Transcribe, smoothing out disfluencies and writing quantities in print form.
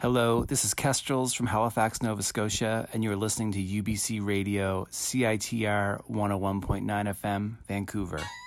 Hello, this is Kestrels from Halifax, Nova Scotia, and you're listening to UBC Radio, CITR 101.9 FM, Vancouver.